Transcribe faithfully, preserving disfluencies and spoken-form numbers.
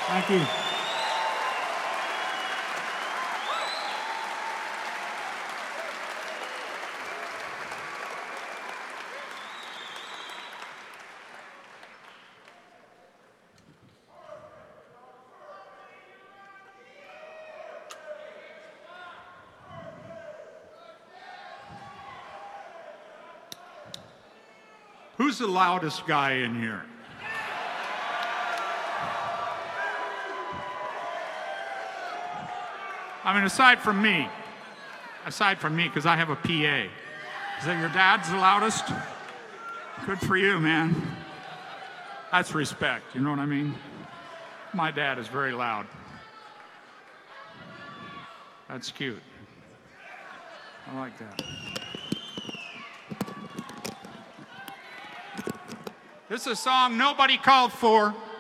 Thank you. Who's the loudest guy in here? I mean, aside from me, aside from me, because I have a P A. Is that your dad's the loudest? Good for you, man. That's respect, you know what I mean? My dad is very loud. That's cute. I like that. This is a song nobody called for.